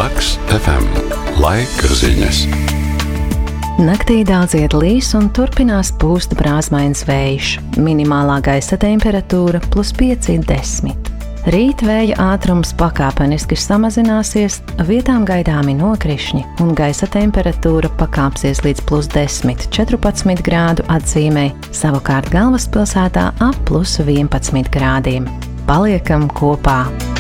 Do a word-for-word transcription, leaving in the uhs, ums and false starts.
Laks F M. Laika ziņas. Naktī daudz iet līs un turpinās pūst brāzmains vējš. Minimālā gaisa temperatūra plus pieci desmit. Rīt vēja ātrums pakāpeniski samazināsies, vietām gaidāmi nokrišņi un gaisa temperatūra pakāpsies līdz plus desmit četrpadsmit grādu atzīmei, savukārt galvaspilsētā ap plus vienpadsmit grādiem. Paliekam kopā!